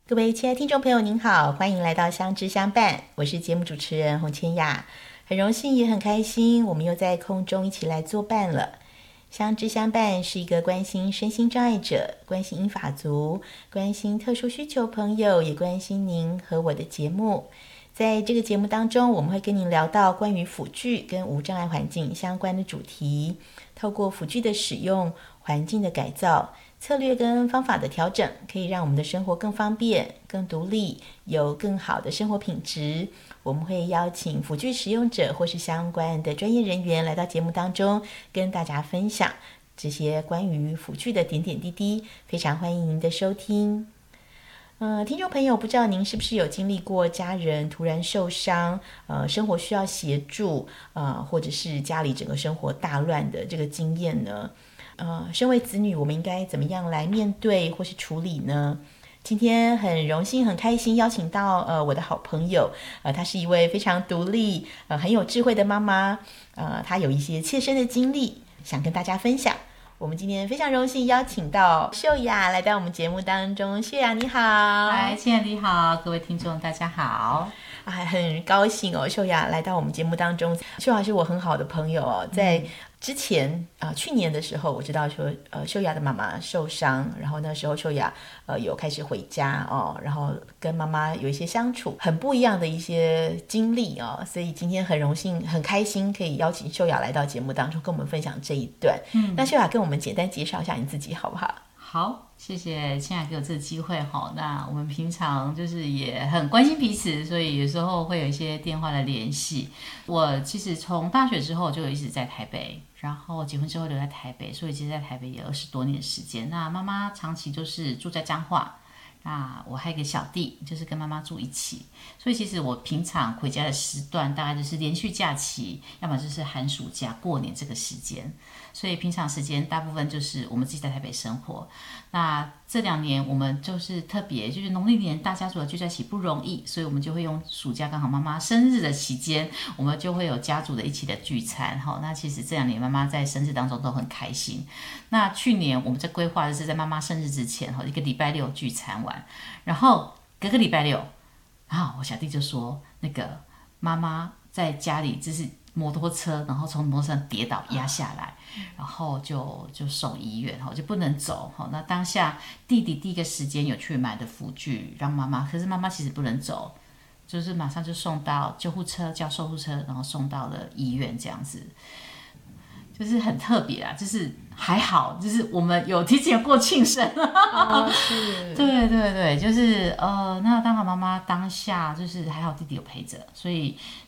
各位亲爱的听众朋友您好，欢迎来到相知相伴，我是节目主持人洪千雅，很荣幸也很开心，我们又在空中一起来作伴了。相知相伴是一个关心身心障碍者、关心银发族、关心特殊需求朋友，也关心您和我的节目。在这个节目当中，我们会跟您聊到关于辅具跟无障碍环境相关的主题，透过辅具的使用、环境的改造、策略跟方法的调整，可以让我们的生活更方便、更独立，有更好的生活品质。我们会邀请辅具使用者或是相关的专业人员来到节目当中，跟大家分享这些关于辅具的点点滴滴。非常欢迎您的收听。听众朋友，不知道您是不是有经历过家人突然受伤，生活需要协助，或者是家里整个生活大乱的这个经验呢？身为子女，我们应该怎么样来面对或是处理呢？今天很荣幸很开心邀请到我的好朋友，她是一位非常独立很有智慧的妈妈，她有一些切身的经历想跟大家分享。我们今天非常荣幸邀请到秀雅来到我们节目当中。秀雅你好。 嗨，亲爱的你好，各位听众大家好。 很高兴哦，秀雅来到我们节目当中。秀雅是我很好的朋友哦，在之前去年的时候，我知道说秀雅的妈妈受伤，然后那时候秀雅有开始回家哦，然后跟妈妈有一些相处，很不一样的一些经历哦，所以今天很荣幸很开心可以邀请秀雅来到节目当中跟我们分享这一段。那秀雅跟我们简单介绍一下你自己好不好？ 好，谢谢亲爱给我这个机会哈。那我们平常就是也很关心彼此，所以有时候会有一些电话的联系。我其实从大学之后就一直在台北，然后结婚之后留在台北，所以其实在台北也20多年的时间。那妈妈长期就是住在彰化，那我还有一个小弟，就是跟妈妈住一起，所以其实我平常回家的时段大概就是连续假期，要么就是寒暑假、过年这个时间。所以平常时间大部分就是我们自己在台北生活。那这2年我们就是特别，就是农历年大家族的聚在一起不容易，所以我们就会用暑假刚好妈妈生日的期间，我们就会有家族的一起的聚餐。那其实这2年妈妈在生日当中都很开心。那去年我们在规划的是在妈妈生日之前，一个礼拜六聚餐完，然后隔个礼拜六，然后我小弟就说那个妈妈在家里就是摩托车，然后从摩托车上跌倒压下来，然后就送医院，就不能走。那当下弟弟第一个时间有去买的辅具让妈妈，可是妈妈其实不能走，就是马上就送到救护车，叫售护车，然后送到了医院，这样子就是很特别啦，就是还好，就是我们有提前过庆生。 是， 对对对，就是那当好妈妈当下就是还好弟弟有陪着，所以